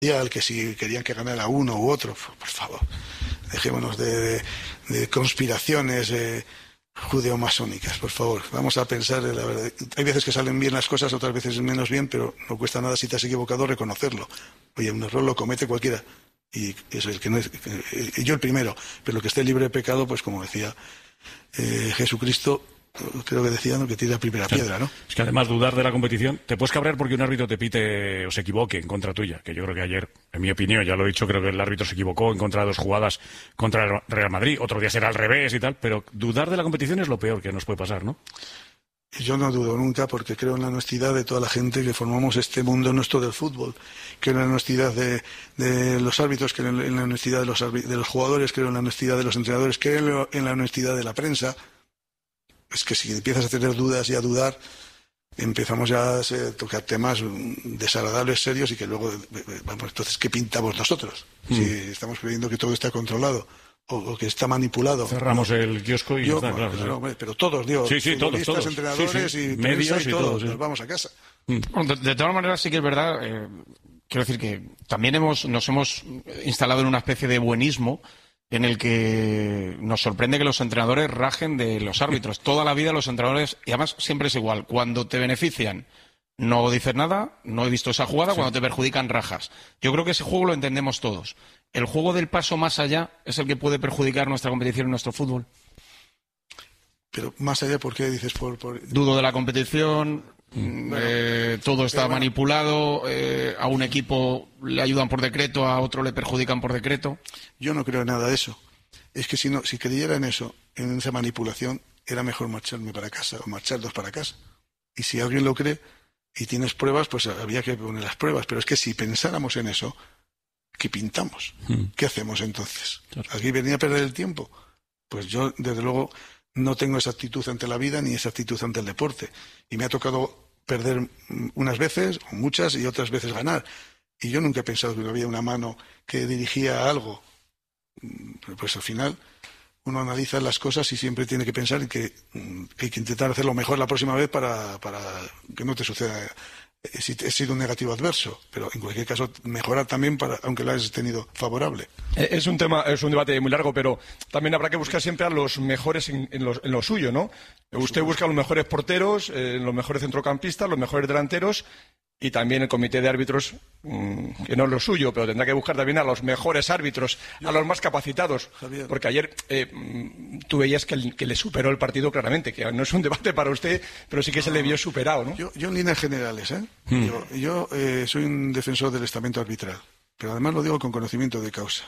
al que si querían que ganara uno u otro, por favor, dejémonos de conspiraciones judeo-masónicas, por favor. Vamos a pensar en la verdad. Hay veces que salen bien las cosas, otras veces menos bien, pero no cuesta nada si te has equivocado reconocerlo. Oye, un error lo comete cualquiera. Y es el que no es, yo el primero, pero el que esté libre de pecado, pues como decía Jesucristo, creo que decía, ¿no?, que tira la primera piedra, ¿no? Es que además dudar de la competición, te puedes cabrear porque un árbitro te pite o se equivoque en contra tuya, que yo creo que ayer, en mi opinión, ya lo he dicho, creo que el árbitro se equivocó en contra de 2 jugadas contra el Real Madrid, otro día será al revés y tal, pero dudar de la competición es lo peor que nos puede pasar, ¿no? Yo no dudo nunca, porque creo en la honestidad de toda la gente que formamos este mundo nuestro del fútbol. Creo en la honestidad de los árbitros, creo en la honestidad de los jugadores, creo en la honestidad de los entrenadores, creo en la honestidad de la prensa. Es que si empiezas a tener dudas y a dudar, empezamos ya a tocar temas desagradables, serios, y que luego, vamos, entonces, ¿qué pintamos nosotros? Si estamos creyendo que todo está controlado o que está manipulado. Cerramos el kiosco y está claro. No, pero todos, digo, todos. entrenadores y medios y todos, nos vamos a casa. Bueno, de todas maneras, sí que es verdad, quiero decir que también nos hemos instalado en una especie de buenismo en el que nos sorprende que los entrenadores rajen de los árbitros. Toda la vida los entrenadores, y además siempre es igual, cuando te benefician no dices nada, no he visto esa jugada, cuando te perjudican rajas. Yo creo que ese juego lo entendemos todos. ¿El juego del paso más allá es el que puede perjudicar nuestra competición y nuestro fútbol? Pero más allá, ¿por qué dices? Dudo de la competición, todo está manipulado, a un equipo le ayudan por decreto, a otro le perjudican por decreto. Yo no creo en nada de eso. Es que si creyera en eso, en esa manipulación, era mejor marcharme para casa o marchar 2 para casa. Y si alguien lo cree y tienes pruebas, pues había que poner las pruebas. Pero es que si pensáramos en eso, ¿qué pintamos? ¿Qué hacemos entonces? Claro. ¿Aquí venía a perder el tiempo? Pues yo, desde luego, no tengo esa actitud ante la vida ni esa actitud ante el deporte. Y me ha tocado perder unas veces, o muchas, y otras veces ganar. Y yo nunca he pensado que había una mano que dirigía algo. Pues al final uno analiza las cosas y siempre tiene que pensar en que hay que intentar hacerlo mejor la próxima vez para que no te suceda si he sido un negativo adverso, pero en cualquier caso mejorar también aunque lo hayas tenido favorable. Es un debate muy largo, pero también habrá que buscar siempre a los mejores en lo suyo, ¿no? Usted busca a los mejores porteros, los mejores centrocampistas, los mejores delanteros, y también el comité de árbitros, que no es lo suyo, pero tendrá que buscar también a los mejores árbitros, a los más capacitados. Javier. Porque ayer tú veías que le superó el partido claramente, que no es un debate para usted, pero sí que se le vio superado, ¿no? Yo en líneas generales, yo soy un defensor del estamento arbitral, pero además lo digo con conocimiento de causa.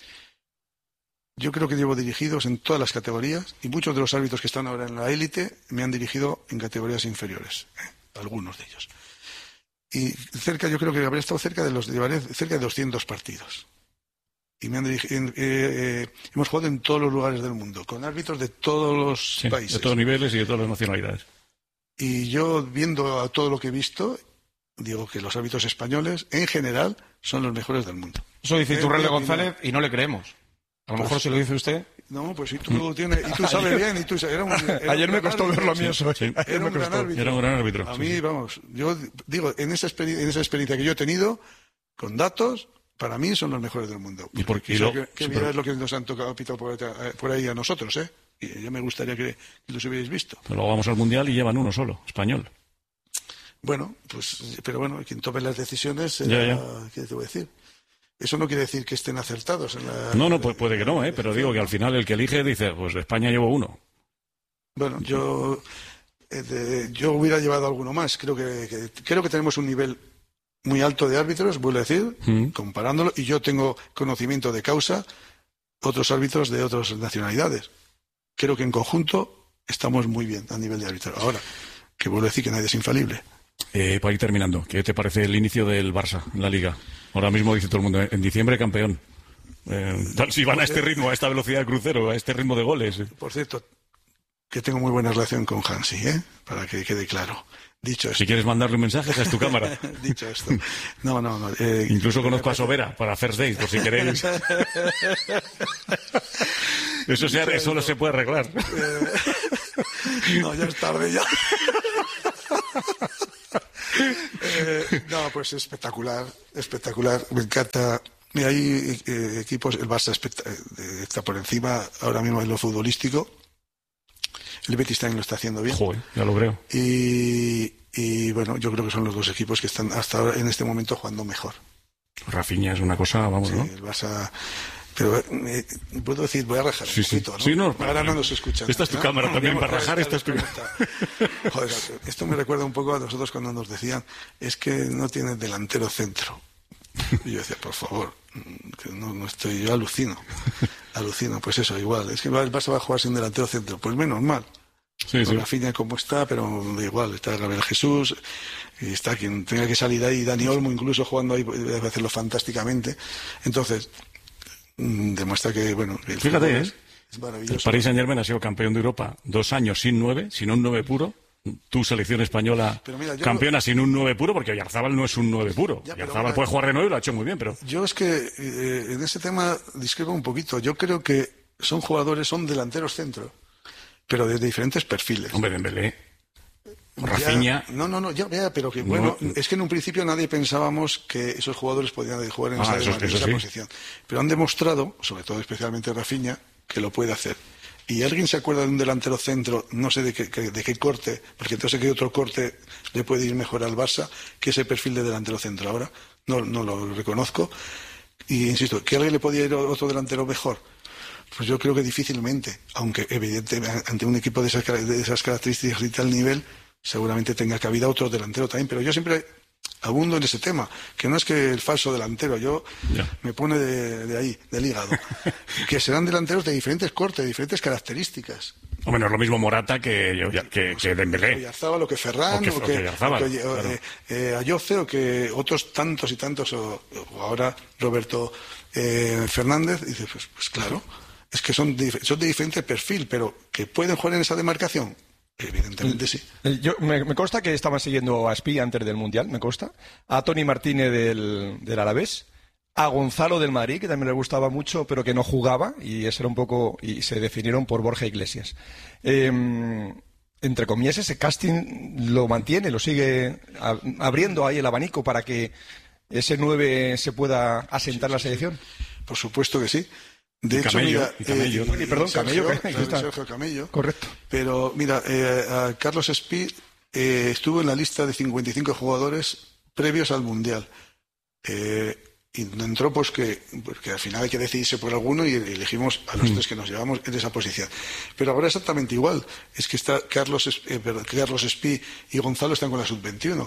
Yo creo que llevo dirigidos en todas las categorías, y muchos de los árbitros que están ahora en la élite me han dirigido en categorías inferiores, algunos de ellos. Y yo creo que habría estado cerca de 200 partidos. Y me han hemos jugado en todos los lugares del mundo, con árbitros de todos los países. De todos niveles y de todas las nacionalidades. Y yo, viendo a todo lo que he visto, digo que los árbitros españoles, en general, son los mejores del mundo. Eso dice Iturralde González y no le creemos. A lo mejor se lo dice usted. No, pues si tú tienes, y tú sabes bien, y tú ayer me costó ver lo mío. Sí. Era un gran árbitro. A mí, vamos, yo digo, en esa experiencia que yo he tenido, con datos, para mí son los mejores del mundo. ¿Y por qué? Que es lo que nos han tocado pitado por ahí a nosotros, ¿eh? Y ya me gustaría que los hubierais visto. Pero luego vamos al Mundial y llevan uno solo, español. Bueno, pero quien tome las decisiones, ¿qué te voy a decir? Eso no quiere decir que estén acertados. No, puede que no, pero digo que al final el que elige dice, pues de España llevo uno. Bueno, yo hubiera llevado alguno más. Creo que tenemos un nivel muy alto de árbitros, vuelvo a decir, comparándolo, y yo tengo conocimiento de causa, otros árbitros de otras nacionalidades. Creo que en conjunto estamos muy bien a nivel de árbitro. Ahora, que vuelvo a decir que nadie es infalible. Para ir terminando, ¿qué te parece el inicio del Barça en la Liga? Ahora mismo dice todo el mundo, en diciembre campeón. Si van a este ritmo, a esta velocidad de crucero, a este ritmo de goles. Por cierto, que tengo muy buena relación con Hansi, para que quede claro. Dicho esto. Si quieres mandarle un mensaje, esa es tu cámara. Dicho esto. No. Incluso conozco a Sobera para First Days, por si queréis. Eso no se puede arreglar. No, ya es tarde ya. No, pues espectacular, espectacular. Me encanta. Mira, hay equipos, el Barça está por encima ahora mismo en lo futbolístico. El Betis también lo está haciendo bien. Joder, ya lo creo. Y bueno, yo creo que son los dos equipos que están hasta ahora en este momento jugando mejor. Rafinha es una cosa, vamos, Sí, ¿no? el Barça. Pero puedo decir, voy a rajar un poquito, ¿no? Sí, no, ahora no nos escuchan. Esta es tu cámara también, para rajar, esta es tu Joder, esto me recuerda un poco a nosotros cuando nos decían, es que no tienes delantero centro. Y yo decía, por favor, que no estoy, yo alucino, pues eso, igual, es que el Barça va a jugar sin delantero centro, pues menos mal. Sí, sí. Rafinha como está, pero da igual, está Gabriel Jesús, y está quien tenga que salir ahí, Dani Olmo incluso jugando ahí, debe hacerlo fantásticamente. Entonces, demuestra que, bueno, el fíjate, es maravilloso. El Paris Saint-Germain ha sido campeón de Europa 2 años sin 9, sin un 9 puro. Tu selección española Mira, campeona sin un 9 puro, porque Oyarzabal no es un 9 puro. Oyarzabal puede jugar de 9 y lo ha hecho muy bien, pero... Yo es que en ese tema discrepo un poquito. Yo creo que son delanteros centro, pero de diferentes perfiles. Hombre, Dembélé, Rafinha... Pero que bueno, es que en un principio nadie pensábamos que esos jugadores podían jugar en esa posición. Pero han demostrado, sobre todo especialmente Rafinha, que lo puede hacer. ¿Y alguien se acuerda de un delantero centro, no sé de qué corte, porque entonces que otro corte le puede ir mejor al Barça, que ese perfil de delantero centro ahora? No lo reconozco. Y insisto, ¿que alguien le podía ir otro delantero mejor? Pues yo creo que difícilmente, aunque evidentemente ante un equipo de esas características y tal nivel, seguramente tenga cabida otro delantero también. Pero yo siempre abundo en ese tema, que no es que el falso delantero, me pone de ahí, del hígado, que serán delanteros de diferentes cortes, de diferentes características. Hombre, no es lo mismo Morata que Dembélé. Oyarzábal o que Ferran, o que Ayoce, o que otros tantos y tantos, o ahora Roberto Fernández. Y dices, pues claro, es que son de diferente perfil, pero que pueden jugar en esa demarcación. Evidentemente sí. Me consta que estaban siguiendo a Espí antes del Mundial, me consta. A Toni Martínez del Alavés. A Gonzalo del Madrid, que también le gustaba mucho, pero que no jugaba, y ese era un poco, y se definieron por Borja Iglesias. Entre comillas, ese casting lo mantiene, lo sigue abriendo ahí el abanico para que ese 9 se pueda asentar en la selección. Por supuesto que sí. De hecho, Camello, mira, Sergio Camello. Correcto. Pero mira, a Carlos Espí estuvo en la lista de 55 jugadores previos al Mundial. Y no entró porque al final hay que decidirse por alguno y elegimos a los tres que nos llevamos en esa posición. Pero ahora exactamente igual. Es que está Carlos Espí y Gonzalo están con la sub-21.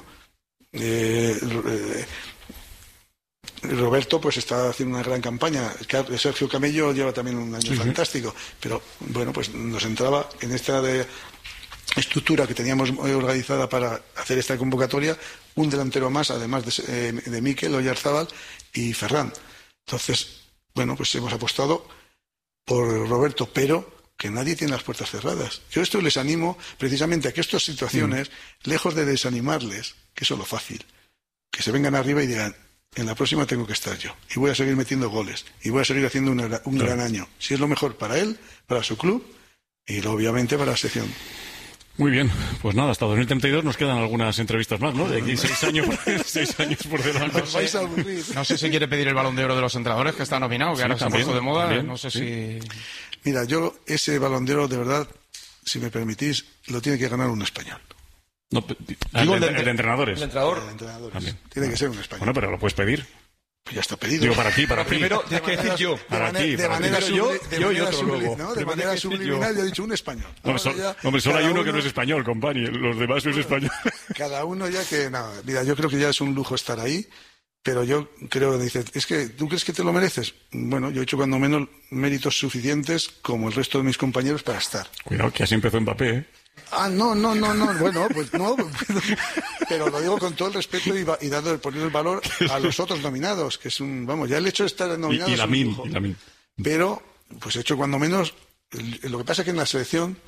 Roberto pues está haciendo una gran campaña. Sergio Camello lleva también un año fantástico. Pero bueno, pues nos entraba en esta estructura que teníamos organizada para hacer esta convocatoria un delantero más, además de Mikel Oyarzabal y Ferran. Entonces, bueno, pues hemos apostado por Roberto, pero que nadie tiene las puertas cerradas. Yo esto les animo precisamente a que estas situaciones, lejos de desanimarles, que eso es lo fácil, que se vengan arriba y digan, en la próxima tengo que estar yo, y voy a seguir metiendo goles, y voy a seguir haciendo un gran año. Si es lo mejor para él, para su club, y obviamente para la sección. Muy bien, pues nada, hasta 2032 nos quedan algunas entrevistas más, ¿no? De aquí 6 años por delante. Os vais a aburrir. No sé si quiere pedir el Balón de Oro de los entrenadores, que está nominado, que ahora también, se ha puesto de moda. también, no sé sí. si... Mira, yo ese Balón de Oro, de verdad, si me permitís, lo tiene que ganar un español. No, el de entrenadores. El entrenador. El de entrenadores. También. Tiene que ser un español. Bueno, pero lo puedes pedir. Pues ya está pedido. Digo, para ti. Primero tienes que decir yo. De manera subliminal, yo he dicho un español. Hombre, solo hay uno que no es español, compañero. Los demás no es español. Cada uno ya que... No, mira, yo creo que ya es un lujo estar ahí, pero yo creo que dices, es que ¿tú crees que te lo mereces? Bueno, yo he hecho cuando menos méritos suficientes como el resto de mis compañeros para estar. Cuidado, que así empezó Mbappé, ¿eh? No, bueno, pues no, pero lo digo con todo el respeto y poniendo el valor a los otros nominados, que es ya el hecho de estar nominado y Lamine. Pero, pues he hecho cuando menos, lo que pasa es que en la selección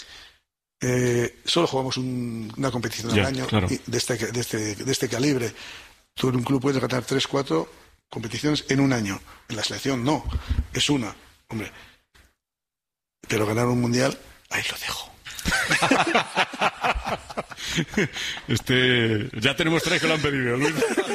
solo jugamos una competición al año, claro. de este calibre. Tú en un club puedes ganar 3-4 competiciones en un año, en la selección no, es una, hombre, pero ganar un mundial, ahí lo dejo. Ya tenemos 3 que lo han pedido, Luis.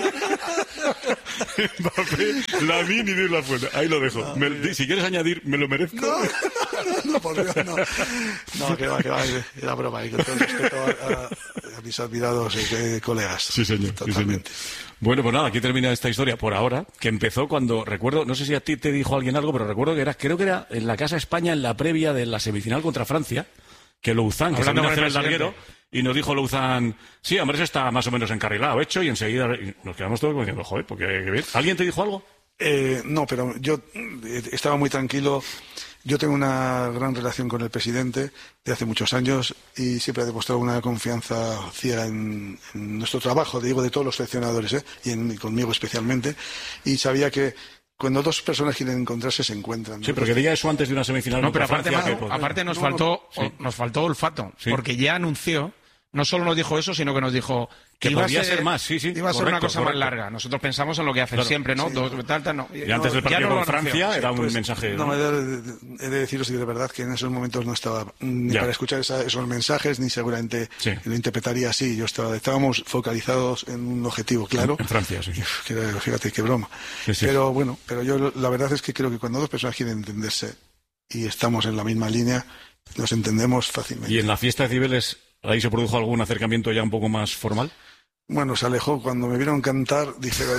Mbappé, Lamine y Di La Fuente. Ahí lo dejo. Si quieres añadir, ¿me lo merezco? No, por Dios, no. No, que va, era broma. Y con todo el respeto a mis admirados colegas. Sí, señor. Totalmente. Sí, señor. Bueno, pues nada, aquí termina esta historia por ahora, que empezó cuando, recuerdo, no sé si a ti te dijo alguien algo, pero recuerdo que creo que era en la Casa España, en la previa de la semifinal contra Francia, que Louzán, que se vino a hacer el larguero, y nos dijo Louzán, sí, hombre, eso está más o menos encarrilado, hecho, y enseguida nos quedamos todos diciendo, joder, porque qué bien. ¿Alguien te dijo algo? No, pero yo estaba muy tranquilo. Yo tengo una gran relación con el presidente de hace muchos años y siempre ha demostrado una confianza ciega en nuestro trabajo, digo, de todos los seleccionadores, y conmigo especialmente. Y sabía que cuando dos personas quieren encontrarse, se encuentran, ¿no? Sí, pero que diga eso antes de una semifinal. No, pero aparte nos faltó olfato, sí. Porque ya anunció, no solo nos dijo eso, sino que nos dijo que iba podía ser más, sí, iba a ser una cosa más larga. Nosotros pensamos en lo que hacen siempre, ¿no? Sí. No. Y antes del partido con Francia era un pues, mensaje. No, he de deciros de verdad que en esos momentos no estaba ni para escuchar esos mensajes, ni seguramente lo interpretaría así. Estábamos focalizados en un objetivo claro. En Francia, sí. Fíjate qué broma. Sí. Pero yo la verdad es que creo que cuando dos personas quieren entenderse y estamos en la misma línea, nos entendemos fácilmente. ¿Y en la fiesta de Cibeles ahí se produjo algún acercamiento ya un poco más formal? Bueno, se alejó. Cuando me vieron cantar, dijeron,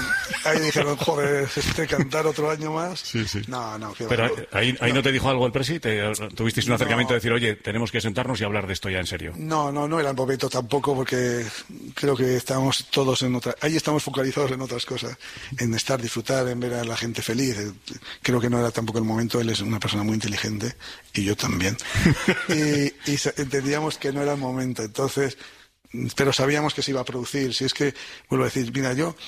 joder, cantar otro año más. Sí. No. Pero ahí no te dijo algo el presi, ¿tuvisteis un acercamiento de decir, oye, tenemos que sentarnos y hablar de esto ya en serio? No era el momento tampoco, porque creo que estábamos todos ahí estamos focalizados en otras cosas, en disfrutar, en ver a la gente feliz. Creo que no era tampoco el momento. Él es una persona muy inteligente y yo también. y entendíamos que no era el momento. Entonces, pero sabíamos que se iba a producir. Si es que, vuelvo a decir, mira, yo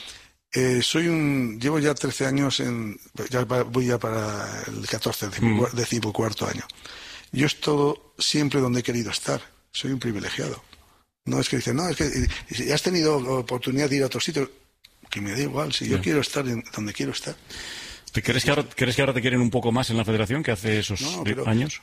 llevo ya 13 años, voy ya para el 14, 14º año. Yo estoy siempre donde he querido estar. Soy un privilegiado. No es que dicen, es que has tenido oportunidad de ir a otro sitio, que me da igual, si yo quiero estar donde quiero estar. ¿Crees que ahora te quieren un poco más en la federación que hace esos años?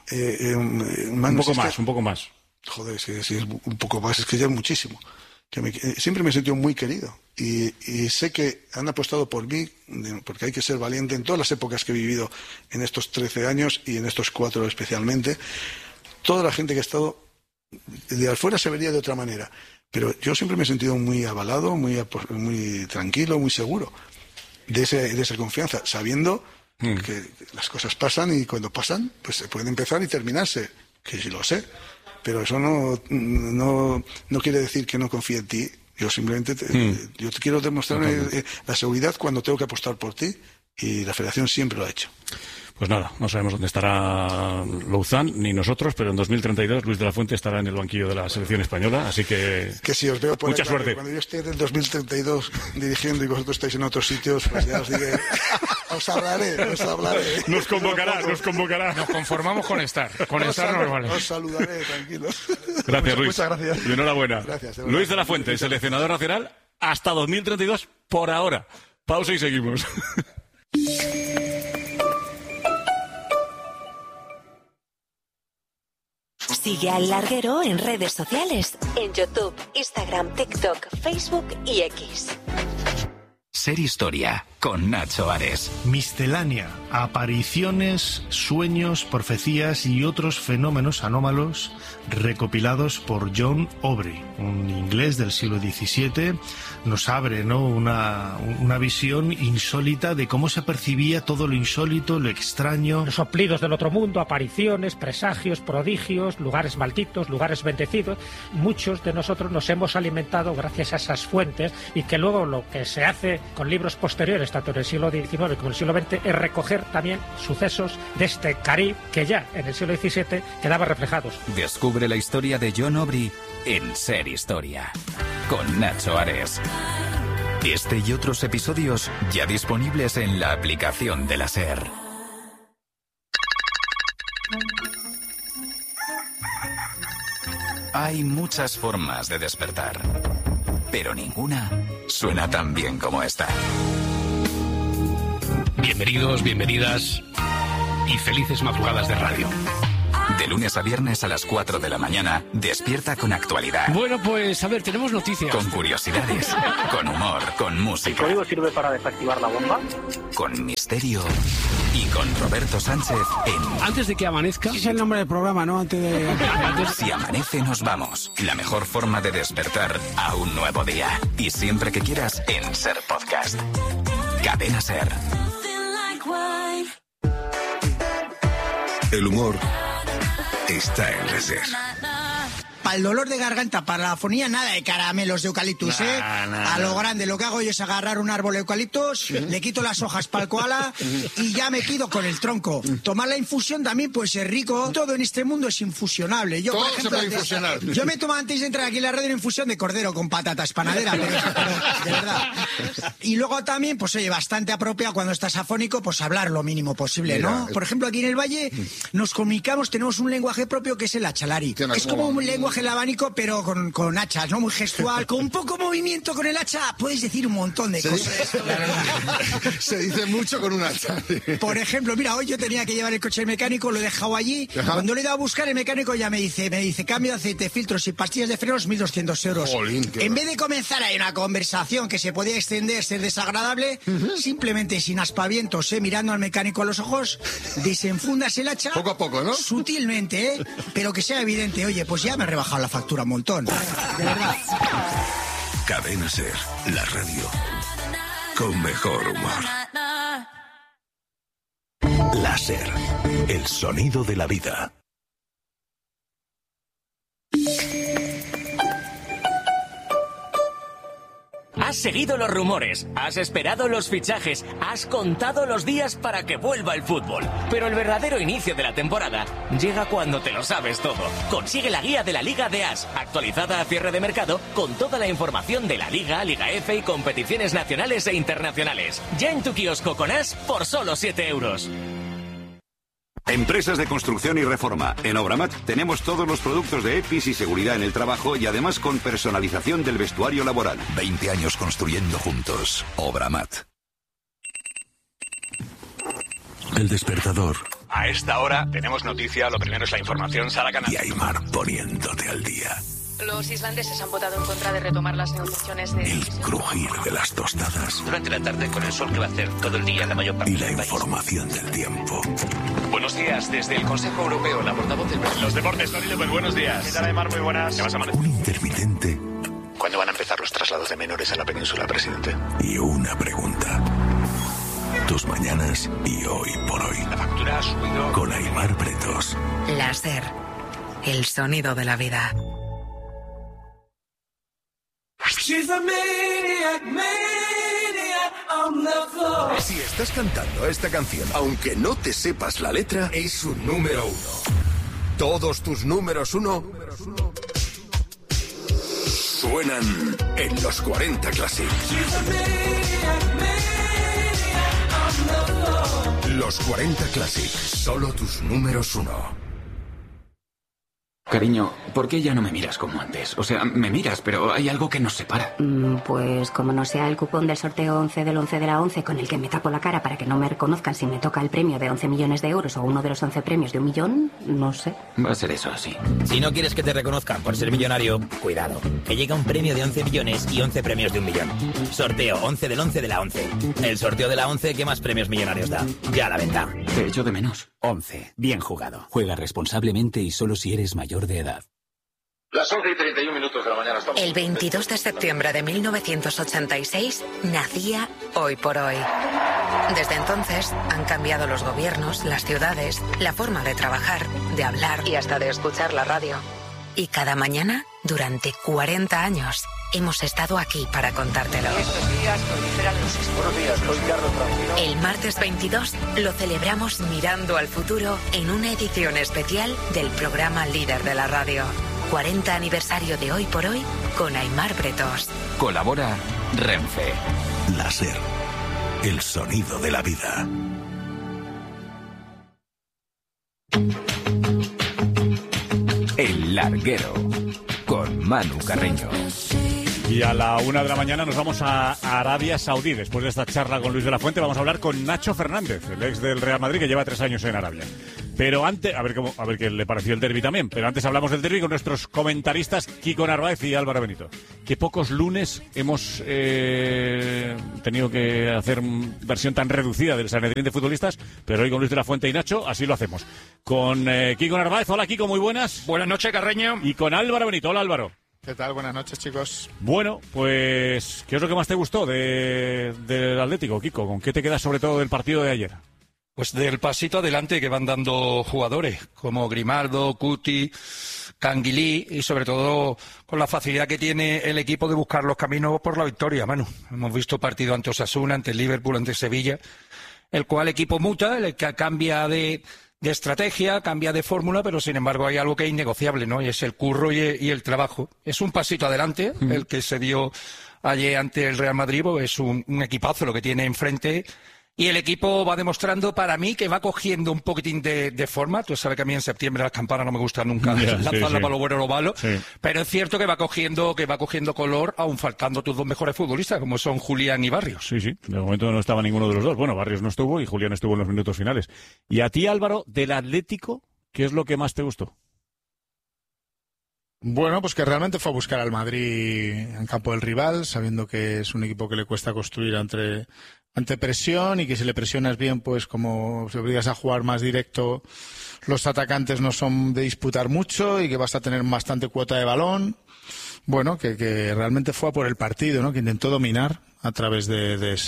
Un poco más. Joder, si es un poco más, es que ya es muchísimo. Siempre me he sentido muy querido y sé que han apostado por mí, porque hay que ser valiente en todas las épocas que he vivido en estos 13 años y en estos 4 especialmente. Toda la gente que ha estado de afuera se vería de otra manera, pero yo siempre me he sentido muy avalado, muy tranquilo, muy seguro de esa confianza, sabiendo que las cosas pasan y cuando pasan, pues se pueden empezar y terminarse, que sí lo sé. Pero eso no quiere decir que no confíe en ti. Yo simplemente yo te quiero demostrar la seguridad cuando tengo que apostar por ti, y la Federación siempre lo ha hecho. Pues nada, no sabemos dónde estará Louzán, ni nosotros, pero en 2032 Luis de la Fuente estará en el banquillo de la selección española, así que si os veo por mucha ahí, suerte. Cuando yo esté en el 2032 dirigiendo y vosotros estáis en otros sitios, pues ya os diré, os hablaré. Nos convocará. Nos conformamos con estar. Con estar nos vale. Os saludaré, tranquilos. Gracias, Luis. Muchas gracias. Y enhorabuena. Gracias. Luis de la Fuente, seleccionador nacional hasta 2032 por ahora. Pausa y seguimos. Sigue al Larguero en redes sociales, en YouTube, Instagram, TikTok, Facebook y X. Ser Historia, con Nacho Ares. Miscelánea, apariciones, sueños, profecías y otros fenómenos anómalos recopilados por John Aubrey, un inglés del siglo XVII. Nos abre, ¿no?, una visión insólita de cómo se percibía todo lo insólito, lo extraño. Los soplidos del otro mundo, apariciones, presagios, prodigios, lugares malditos, lugares bendecidos. Muchos de nosotros nos hemos alimentado gracias a esas fuentes, y que luego lo que se hace con libros posteriores, tanto en el siglo XIX como en el siglo XX, es recoger también sucesos de este Caribe que ya en el siglo XVII quedaban reflejados. Descubre la historia de John Aubrey en Ser Historia, con Nacho Ares. Este y otros episodios ya disponibles en la aplicación de la SER. Hay muchas formas de despertar, pero ninguna suena tan bien como esta. Bienvenidos, bienvenidas y felices madrugadas de radio. De lunes a viernes a las 4 de la mañana, despierta con actualidad. Bueno, pues a ver, tenemos noticias. Con curiosidades, con humor, con música. ¿El código sirve para desactivar la bomba? Con misterio y con Roberto Sánchez en... Antes de que amanezca... Ese es el nombre del programa, ¿no? Antes de... Si amanece, nos vamos. La mejor forma de despertar a un nuevo día. Y siempre que quieras, en Ser Podcast. Cadena Ser. El humor está en la Ser. Para el dolor de garganta, para la afonía, nada de caramelos de eucaliptus, ¿eh? A lo grande, lo que hago yo es agarrar un árbol de eucaliptus, le quito las hojas para el koala y ya me quedo con el tronco. Tomar la infusión también puede ser rico. Todo en este mundo es infusionable. Yo, por ejemplo, yo me tomo antes de entrar aquí en la radio una infusión de cordero con patatas panadera, pero de verdad. Y luego también, pues oye, bastante apropiado cuando estás afónico, pues hablar lo mínimo posible, ¿no? Por ejemplo, aquí en el Valle nos comunicamos, tenemos un lenguaje propio que es el achalari. Es como un lenguaje el abanico, pero con hachas, ¿no? Muy gestual, con un poco movimiento con el hacha, puedes decir un montón de cosas. Se dice mucho con un hacha. Por ejemplo, mira, hoy yo tenía que llevar el coche al mecánico, lo he dejado allí. Ajá. Cuando le he ido a buscar, el mecánico ya me dice, cambio de aceite, filtros y pastillas de frenos, 1.200 euros. Jolín, en vez de comenzar ahí una conversación que se podía extender, ser desagradable, simplemente sin aspavientos, mirando al mecánico a los ojos, desenfundas el hacha. Poco a poco, ¿no? Sutilmente, pero que sea evidente. Oye, pues ya me he rebajado la factura un montón. De verdad. Cadena Ser, la radio con mejor humor. La Ser, el sonido de la vida. Has seguido los rumores, has esperado los fichajes, has contado los días para que vuelva el fútbol. Pero el verdadero inicio de la temporada llega cuando te lo sabes todo. Consigue la guía de la Liga de As, actualizada a cierre de mercado, con toda la información de la Liga, Liga F y competiciones nacionales e internacionales. Ya en tu kiosco con As por solo 7 euros. Empresas de construcción y reforma. En Obramat tenemos todos los productos de EPIs y seguridad en el trabajo y además con personalización del vestuario laboral. 20 años construyendo juntos. Obramat. El despertador. A esta hora tenemos noticia, lo primero es la información, Sara Canal. Y Aymar poniéndote al día. Los islandeses han votado en contra de retomar las negociaciones de... El crujir de las tostadas. Durante la tarde, con el sol que va a hacer todo el día en la mayor parte y la del país. Información del tiempo. Buenos días, desde el Consejo Europeo, la portavoz del... Los deportes, Tony López, buenos días. ¿Qué tal, Aymar? Muy buenas. ¿Qué vas a amanecer? Un intermitente. ¿Cuándo van a empezar los traslados de menores a la península, presidente? Y una pregunta. Tus mañanas y hoy por hoy. La factura ha subido... Con Aymar Pretos. La Ser, el sonido de la vida. Si estás cantando esta canción, aunque no te sepas la letra, es un número 1. Todos tus números 1 suenan en los 40 Classic. Los 40 Classic, solo tus números 1. Cariño, ¿por qué ya no me miras como antes? O sea, me miras, pero hay algo que nos separa. Pues como no sea el cupón del sorteo 11 del 11 de la 11 con el que me tapo la cara para que no me reconozcan si me toca el premio de 11 millones de euros o uno de los 11 premios de 1 millón, no sé. Va a ser eso, sí. Si no quieres que te reconozcan por ser millonario, cuidado, que llega un premio de 11 millones y 11 premios de 1 millón. Sorteo 11 del 11 de la 11. El sorteo de la 11 que más premios millonarios da. Ya a la venta. Te echo de menos. 11. Bien jugado. Juega responsablemente y solo si eres mayor de edad. Las 11:31 de la mañana. El 22 de septiembre de 1986 nacía Hoy por Hoy. Desde entonces han cambiado los gobiernos, las ciudades, la forma de trabajar, de hablar y hasta de escuchar la radio. Y cada mañana, durante 40 años, hemos estado aquí para contártelo. El martes 22 lo celebramos mirando al futuro en una edición especial del programa líder de la radio. 40 aniversario de Hoy por Hoy con Aymar Pretos. Colabora Renfe. La Ser, el sonido de la vida. El Larguero, con Manu Carreño. Y a la 1 de la mañana nos vamos a Arabia Saudí. Después de esta charla con Luis de la Fuente vamos a hablar con Nacho Fernández, el ex del Real Madrid que lleva 3 años en Arabia. Pero antes, a ver qué le pareció el derbi también. Pero antes hablamos del derbi con nuestros comentaristas Kiko Narváez y Álvaro Benito. Qué pocos lunes hemos tenido que hacer versión tan reducida del Sanedrín de futbolistas, pero hoy con Luis de la Fuente y Nacho así lo hacemos. Con Kiko Narváez. Hola Kiko, muy buenas. Buenas noches, Carreño. Y con Álvaro Benito. Hola Álvaro. ¿Qué tal? Buenas noches, chicos. Bueno, pues, ¿qué es lo que más te gustó del Atlético, Kiko? ¿Con qué te quedas sobre todo del partido de ayer? Pues del pasito adelante que van dando jugadores, como Grimaldo, Cuti, Canguilí, y sobre todo con la facilidad que tiene el equipo de buscar los caminos por la victoria, Manu. Hemos visto partido ante Osasuna, ante el Liverpool, ante Sevilla, el cual equipo muta, el que cambia de estrategia, cambia de fórmula, pero sin embargo hay algo que es innegociable, ¿no? Y es el curro y el trabajo. Es un pasito adelante el que se dio ayer ante el Real Madrid, pues es un equipazo lo que tiene enfrente. Y el equipo va demostrando, para mí, que va cogiendo un poquitín de forma. Tú sabes que a mí en septiembre las campanas no me gustan nunca lanzarlas para lo bueno o lo malo. Sí. Pero es cierto que va cogiendo color, aún faltando tus dos mejores futbolistas, como son Julián y Barrios. Sí, de momento no estaba ninguno de los dos. Bueno, Barrios no estuvo y Julián estuvo en los minutos finales. Y a ti, Álvaro, del Atlético, ¿qué es lo que más te gustó? Bueno, pues que realmente fue a buscar al Madrid en campo del rival, sabiendo que es un equipo que le cuesta construir ante presión, y que si le presionas bien, pues como si obligas a jugar más directo, los atacantes no son de disputar mucho y que vas a tener bastante cuota de balón. Bueno, que realmente fue a por el partido, ¿no? Que intentó dominar a través de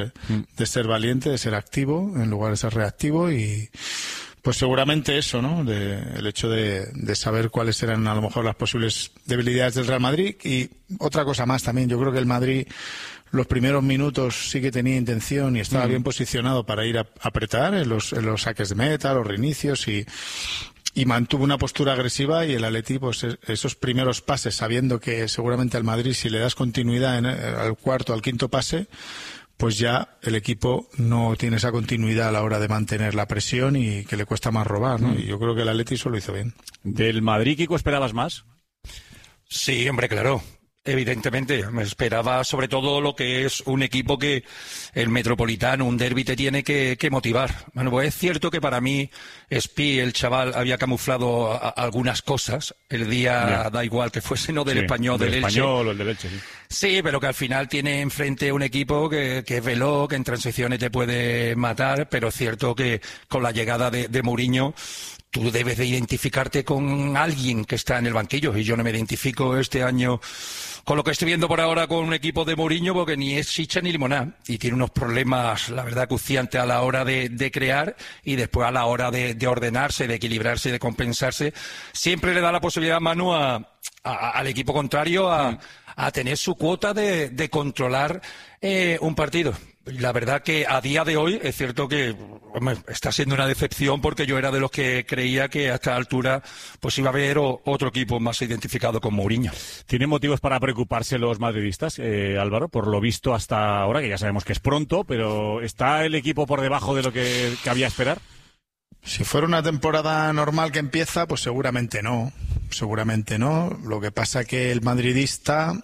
ser valiente, de ser activo en lugar de ser reactivo, y pues seguramente eso, ¿no? El hecho de saber cuáles eran a lo mejor las posibles debilidades del Real Madrid. Y otra cosa más también, yo creo que el Madrid los primeros minutos sí que tenía intención y estaba bien posicionado para ir a apretar en los saques de meta, los reinicios, y mantuvo una postura agresiva, y el Atleti, pues esos primeros pases, sabiendo que seguramente al Madrid, si le das continuidad al cuarto, al quinto pase, pues ya el equipo no tiene esa continuidad a la hora de mantener la presión y que le cuesta más robar, ¿no? Y yo creo que el Atleti eso lo hizo bien. ¿Del Madrid, Kiko, esperabas más? Sí, hombre, claro. Evidentemente, me esperaba sobre todo lo que es un equipo que el Metropolitano, un derbi, te tiene que motivar. Bueno, pues es cierto que para mí Espi, el chaval, había camuflado algunas cosas. El día da igual que fuese no del Español, del Elche. Español o el del Elche, sí. Sí, pero que al final tiene enfrente un equipo que es veloz, que en transiciones te puede matar, pero es cierto que con la llegada de Mourinho tú debes de identificarte con alguien que está en el banquillo, y yo no me identifico este año con lo que estoy viendo por ahora con un equipo de Mourinho, porque ni es chicha ni limonada, y tiene unos problemas, la verdad, acuciantes a la hora de crear, y después a la hora de ordenarse, de equilibrarse y de compensarse. Siempre le da la posibilidad, Manu, al equipo contrario a tener su cuota de controlar un partido. La verdad que a día de hoy es cierto que está siendo una decepción, porque yo era de los que creía que a esta altura pues iba a haber otro equipo más identificado con Mourinho. ¿Tienen motivos para preocuparse los madridistas, Álvaro? Por lo visto hasta ahora, que ya sabemos que es pronto, pero ¿está el equipo por debajo de lo que cabía esperar? Si fuera una temporada normal que empieza, pues seguramente no. Lo que pasa que el madridista,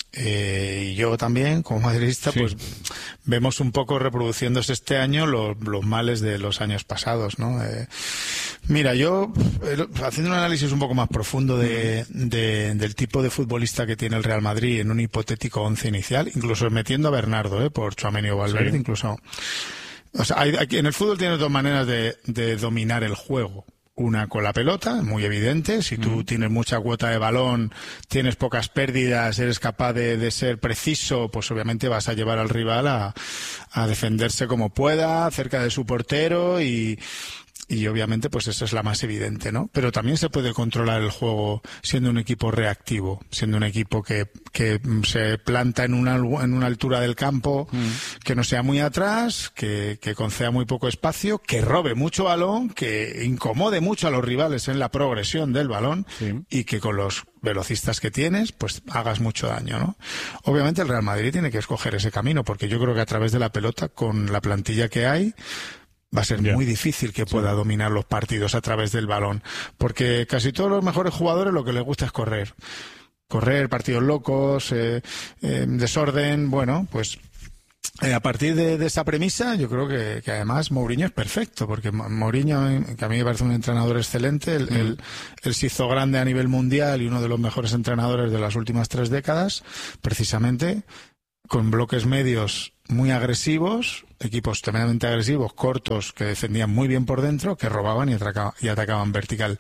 y yo también como madridista, pues vemos un poco reproduciéndose este año los males de los años pasados, ¿no? Mira, yo haciendo un análisis un poco más profundo del tipo de futbolista que tiene el Real Madrid en un hipotético once inicial, incluso metiendo a Bernardo, por Tchouaméni o Valverde, incluso. O sea, en el fútbol tienes dos maneras de dominar el juego. Una con la pelota, muy evidente. Si tú tienes mucha cuota de balón, tienes pocas pérdidas, eres capaz de ser preciso, pues obviamente vas a llevar al rival a defenderse como pueda, cerca de su portero, y obviamente pues esa es la más evidente, ¿no? Pero también se puede controlar el juego siendo un equipo reactivo, siendo un equipo que se planta en una altura del campo, que no sea muy atrás, que conceda muy poco espacio, que robe mucho balón, que incomode mucho a los rivales en la progresión del balón, y que con los velocistas que tienes, pues hagas mucho daño, ¿no? Obviamente el Real Madrid tiene que escoger ese camino, porque yo creo que a través de la pelota, con la plantilla que hay, va a ser muy difícil que pueda dominar los partidos a través del balón, porque casi todos los mejores jugadores lo que les gusta es correr, partidos locos, desorden. Bueno, pues A partir de esa premisa, yo creo que además Mourinho es perfecto, porque Mourinho, que a mí me parece un entrenador excelente, él se hizo grande a nivel mundial y uno de los mejores entrenadores de las últimas 3 décadas, precisamente con bloques medios muy agresivos, equipos tremendamente agresivos, cortos, que defendían muy bien por dentro, que robaban y atacaban vertical.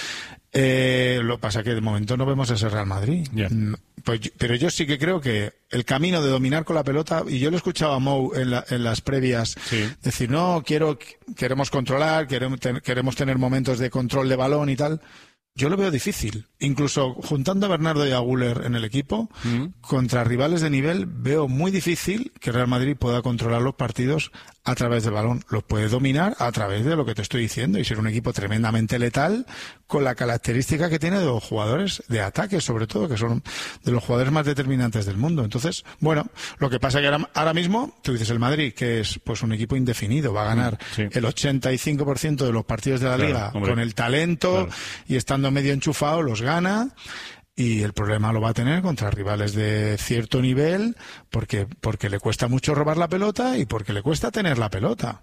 Lo que pasa es que de momento no vemos ese Real Madrid. Pero yo sí que creo que el camino de dominar con la pelota, y yo lo escuchaba a Mou en las previas, decir, no, queremos controlar, queremos tener momentos de control de balón y tal. Yo lo veo difícil. Incluso juntando a Bernardo y a Güler en el equipo, contra rivales de nivel, veo muy difícil que Real Madrid pueda controlar los partidos a través del balón. Los puede dominar a través de lo que te estoy diciendo y ser un equipo tremendamente letal con la característica que tiene de los jugadores de ataque, sobre todo, que son de los jugadores más determinantes del mundo. Entonces, bueno, lo que pasa es que ahora mismo, tú dices el Madrid, que es pues un equipo indefinido, va a ganar el 85% de los partidos de la Liga con el talento y estando medio enchufado, los gana. Y el problema lo va a tener contra rivales de cierto nivel porque le cuesta mucho robar la pelota y porque le cuesta tener la pelota.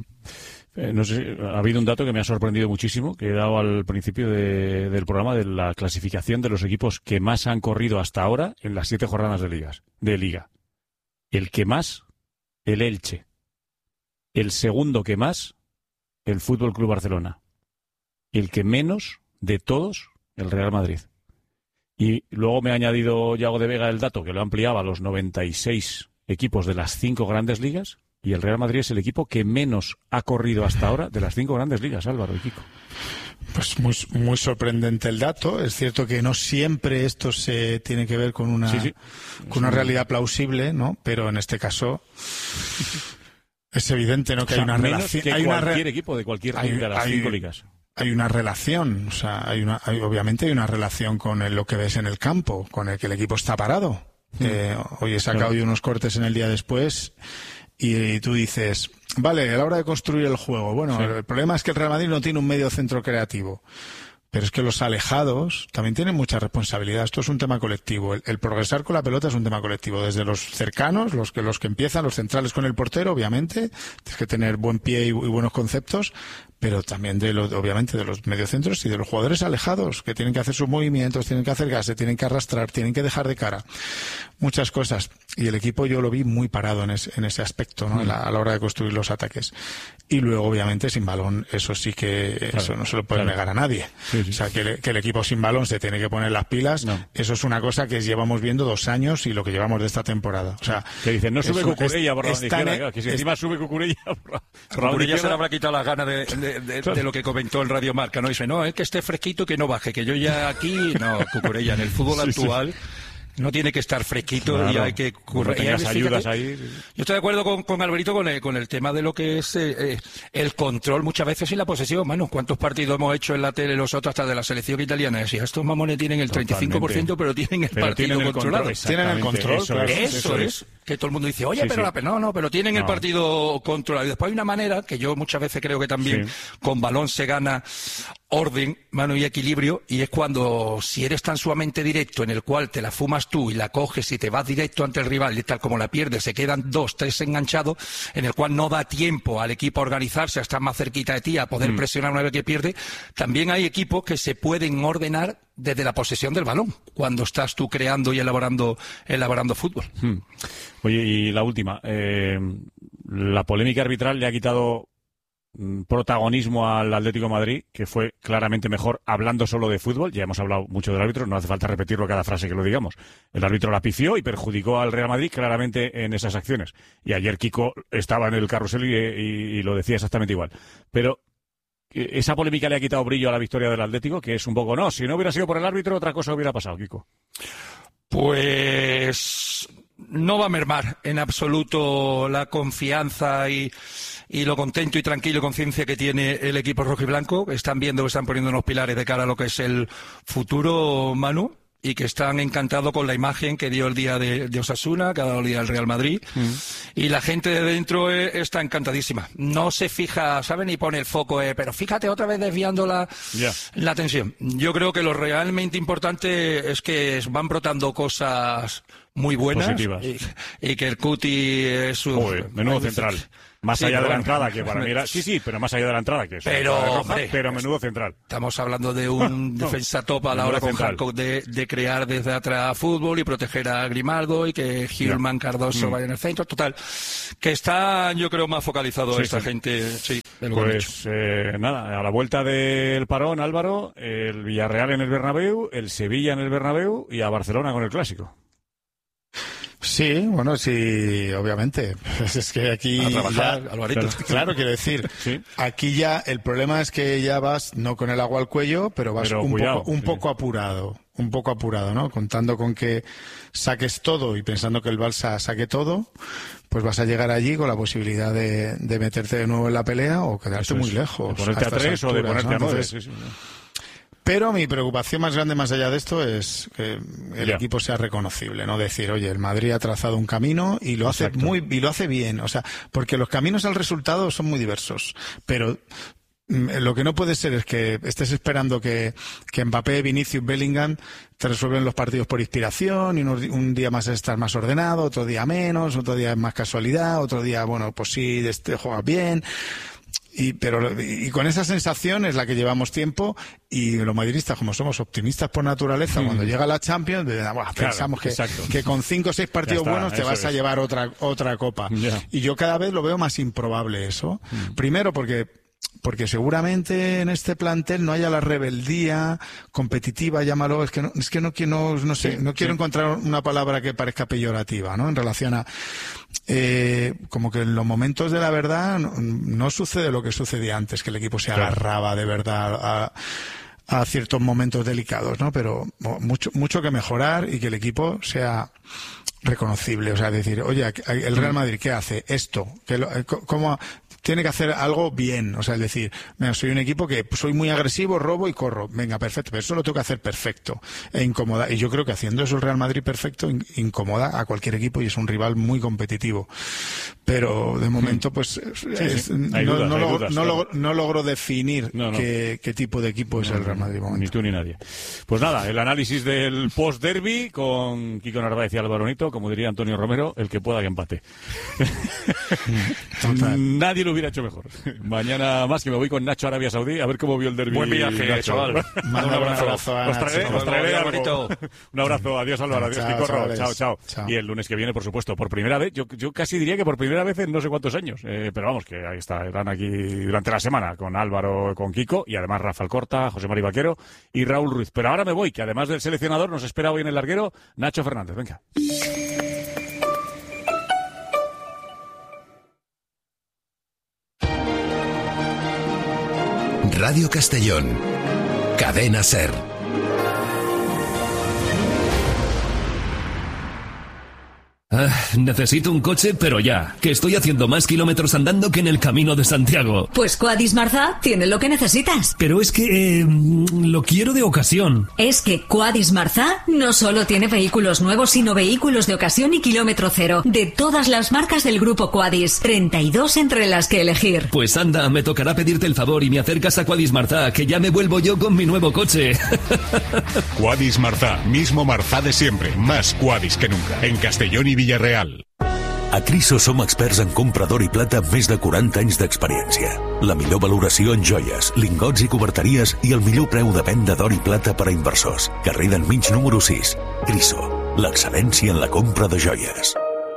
No sé, ha habido un dato que me ha sorprendido muchísimo, que he dado al principio del programa, de la clasificación de los equipos que más han corrido hasta ahora en las 7 jornadas de Liga. El que más, el Elche. El segundo que más, el Fútbol Club Barcelona. El que menos de todos, el Real Madrid. Y luego me ha añadido Yago de Vega el dato que lo ampliaba a los 96 equipos de las 5 grandes ligas, y el Real Madrid es el equipo que menos ha corrido hasta ahora de las 5 grandes ligas, Álvaro y Kiko. Pues muy sorprendente el dato. Es cierto que no siempre esto se tiene que ver con una realidad plausible, ¿no? Pero en este caso es evidente, ¿no? Que hay una relación. Que cualquier equipo de cualquier de las 5 ligas. Hay una relación, o sea, obviamente hay una relación con lo que ves en el campo, con el que el equipo está parado. Hoy he sacado yo unos cortes en el día después y tú dices, vale, a la hora de construir el juego, bueno, el problema es que el Real Madrid no tiene un medio centro creativo. Pero es que los alejados también tienen mucha responsabilidad. Esto es un tema colectivo. El progresar con la pelota es un tema colectivo. Desde los cercanos, los que empiezan, los centrales con el portero, obviamente. Tienes que tener buen pie y buenos conceptos. Pero también obviamente de los mediocentros y de los jugadores alejados, que tienen que hacer sus movimientos, tienen que acercarse, tienen que arrastrar, tienen que dejar de cara. Muchas cosas. Y el equipo yo lo vi muy parado en ese aspecto, ¿no? A la hora de construir los ataques. Y luego, obviamente, sin balón, eso sí que eso no se lo puede negar a nadie. O sea, que el equipo sin balón se tiene que poner las pilas. Eso es una cosa que llevamos viendo 2 años y lo que llevamos de esta temporada. O sea, que dicen, no sube Cucurella por la izquierda, que si encima sube Cucurella Cucurella se le habrá quitado las ganas de lo que comentó en Radio Marca, ¿no? Dice, no, es que esté fresquito, que no baje, que yo ya aquí... No, Cucurella, en el fútbol actual... No tiene que estar fresquito y hay que currar. No ayudas ahí. Yo estoy de acuerdo con Alberito con el tema de lo que es el control muchas veces y la posesión. Mano, ¿cuántos partidos hemos hecho en la tele nosotros hasta de la selección italiana? Decía, estos mamones tienen el 35%, pero tienen el partido controlado. Tienen el control. Eso es. Que todo el mundo dice, oye, pero tienen el partido controlado. Y después hay una manera, que yo muchas veces creo que también con balón se gana orden, mano y equilibrio, y es cuando, si eres tan sumamente directo, en el cual te la fumas tú y la coges y te vas directo ante el rival y tal como la pierdes, se quedan 2, 3 enganchados, en el cual no da tiempo al equipo a organizarse, a estar más cerquita de ti, a poder presionar una vez que pierde. También hay equipos que se pueden ordenar desde la posesión del balón, cuando estás tú creando y elaborando fútbol. Oye, y la última, la polémica arbitral le ha quitado protagonismo al Atlético de Madrid, que fue claramente mejor hablando solo de fútbol. Ya hemos hablado mucho del árbitro, no hace falta repetirlo cada frase que lo digamos. El árbitro la pifió y perjudicó al Real Madrid claramente en esas acciones. Y ayer Kiko estaba en el carrusel y lo decía exactamente igual. Pero esa polémica le ha quitado brillo a la victoria del Atlético, que es un poco, no, si no hubiera sido por el árbitro, otra cosa hubiera pasado, Kiko. Pues no va a mermar en absoluto la confianza y lo contento y tranquilo y conciencia que tiene el equipo rojiblanco. Están viendo que están poniendo unos pilares de cara a lo que es el futuro, Manu. y que están encantados con la imagen que dio el día de Osasuna, que ha dado el día del Real Madrid, y la gente de dentro está encantadísima. No se fija, ¿saben? Ni pone el foco, pero fíjate otra vez desviando la atención. Yo creo que lo realmente importante es que van brotando cosas muy buenas y que el Cuti es un... menudo central. Más allá de la entrada, que para mí era... Sí, pero más allá de la entrada, que es pero menudo central. Estamos hablando de un defensa top a la hora con Hancock de crear desde atrás fútbol y proteger a Grimaldo y que Gilman Cardoso vaya en el centro. Total, que está, yo creo, más focalizado esta gente. Sí, pues nada, a la vuelta del parón, Álvaro, el Villarreal en el Bernabéu, el Sevilla en el Bernabéu y a Barcelona con el Clásico. Sí, bueno, sí, obviamente. Es que aquí... A trabajar, Alvarito. Claro, quiero decir, aquí ya el problema es que ya vas no con el agua al cuello, pero vas un poco apurado. Un poco apurado, ¿no? Contando con que saques todo y pensando que el Barça saque todo, pues vas a llegar allí con la posibilidad de meterte de nuevo en la pelea o quedarte muy lejos. De ponerte a 3 o de ponerte a 9. Pero mi preocupación más grande más allá de esto es que el equipo sea reconocible, no decir, oye, el Madrid ha trazado un camino y lo hace bien, o sea, porque los caminos al resultado son muy diversos, pero lo que no puede ser es que estés esperando que Mbappé, Vinicius, Bellingham te resuelven los partidos por inspiración y un día más estar más ordenado, otro día menos, otro día es más casualidad, otro día, bueno, pues sí, juegas bien. Y con esa sensación es la que llevamos tiempo y los madridistas, como somos optimistas por naturaleza, cuando llega la Champions, pensamos que con 5 o 6 partidos buenos te vas a llevar otra copa. Y yo cada vez lo veo más improbable eso. Primero porque seguramente en este plantel no haya la rebeldía competitiva, llámalo, no quiero encontrar una palabra que parezca peyorativa, ¿no? En relación a como que en los momentos de la verdad no sucede lo que sucedía antes, que el equipo se agarraba de verdad a ciertos momentos delicados, ¿no? Pero mucho que mejorar y que el equipo sea reconocible, o sea, decir, oye, el Real Madrid, ¿qué hace? Esto, ¿cómo tiene que hacer algo bien? O sea, es decir, mira, soy un equipo que soy muy agresivo, robo y corro. Venga, perfecto, pero eso lo tengo que hacer perfecto e incomoda. Y yo creo que haciendo eso el Real Madrid perfecto incomoda a cualquier equipo y es un rival muy competitivo. Pero de momento, pues, no logro definir qué tipo de equipo es el Real Madrid. Ni tú ni nadie. Pues nada, el análisis del post-derby con Kiko Narváez y Álvaro Nito, como diría Antonio Romero, el que pueda que empate. Nadie lo hubiera hecho mejor. Mañana más, que me voy con Nacho a Arabia Saudí a ver cómo vio el derbi. Buen viaje, chaval. Un abrazo. Os traeré algo. Un abrazo. Adiós, Álvaro. Adiós, Picorro. Chao. Y el lunes que viene, por supuesto, por primera vez, yo casi diría que por primera vez en no sé cuántos años. Pero vamos, que ahí estarán aquí durante la semana con Álvaro, con Kiko y además Rafa Alcorta, José Mari Vaquero y Raúl Ruiz. Pero ahora me voy, que además del seleccionador nos espera hoy en el larguero Nacho Fernández. Venga. Radio Castellón, Cadena SER. Necesito un coche, pero ya, que estoy haciendo más kilómetros andando que en el Camino de Santiago. Pues Quadis Marza tiene lo que necesitas. Pero es que lo quiero de ocasión. Es que Quadis Marza no solo tiene vehículos nuevos, sino vehículos de ocasión y kilómetro cero, de todas las marcas del grupo Quadis, 32 entre las que elegir. Pues anda, me tocará pedirte el favor y me acercas a Quadis Marza, que ya me vuelvo yo con mi nuevo coche. Quadis Marza, mismo Marza de siempre, más Quadis que nunca, en Castellón y Villarreal. A Criso som experts en compra d'or i plata amb més de 40 anys d'experiència. La millor valoració en joies, lingots i coberteries i el millor preu de venda d'or i plata per a inversors. Carrer d'Enmig número 6. Criso, l'excel·lència en la compra de joies.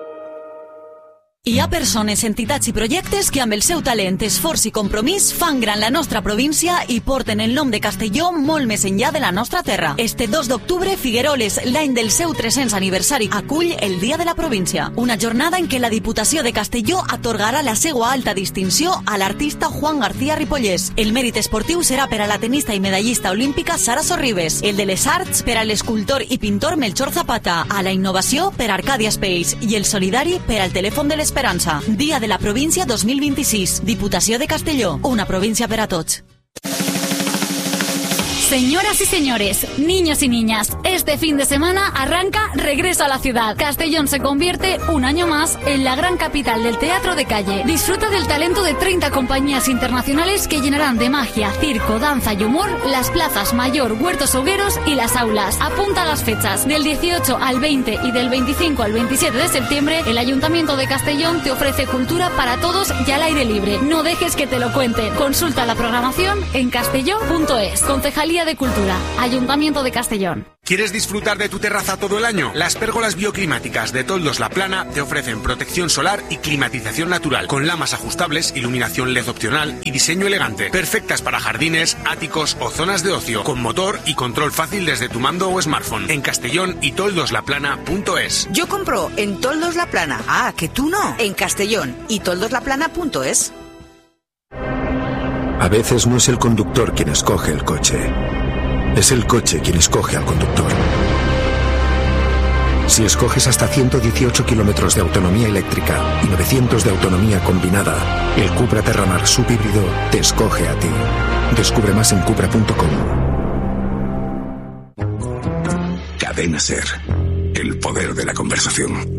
Hi ha persones, entitats i projectes que amb el seu talent, esforç i compromís fan gran la nostra província i porten el nom de Castelló molt més enllà de la nostra terra. Este 2 d'octubre, Figueroles, l'any del seu 300 aniversari, acull el Dia de la Província. Una jornada en què la Diputació de Castelló atorgarà la seva alta distinció a l'artista Juan García Ripollès. El mèrit esportiu serà per a la tenista i medallista olímpica Sara Sorribes. El de les arts per a l'escultor i pintor Melchor Zapata. A la innovació per Arcadia Space. I el solidari per al telèfon de l'Esperança. Dia de la Província 2026. Diputació de Castelló. Una província per a tots. Señoras y señores, niños y niñas, este fin de semana arranca Regreso a la Ciudad. Castellón se convierte un año más en la gran capital del teatro de calle. Disfruta del talento de 30 compañías internacionales que llenarán de magia, circo, danza y humor las plazas Mayor, Huertos Hogueros y las aulas. Apunta a las fechas. Del 18 al 20 y del 25 al 27 de septiembre, el Ayuntamiento de Castellón te ofrece cultura para todos y al aire libre. No dejes que te lo cuenten. Consulta la programación en castelló.es. Concejalía de Cultura, Ayuntamiento de Castellón. ¿Quieres disfrutar de tu terraza todo el año? Las pérgolas bioclimáticas de Toldos La Plana te ofrecen protección solar y climatización natural, con lamas ajustables, iluminación LED opcional y diseño elegante. Perfectas para jardines, áticos o zonas de ocio, con motor y control fácil desde tu mando o smartphone. En Castellón y toldoslaplana.es. Yo compro en Toldos La Plana. Ah, que tú no. En Castellón y toldoslaplana.es. A veces no es el conductor quien escoge el coche. Es el coche quien escoge al conductor. Si escoges hasta 118 kilómetros de autonomía eléctrica y 900 de autonomía combinada, el Cupra Terramar subhíbrido te escoge a ti. Descubre más en cupra.com. Cadena SER. El poder de la conversación.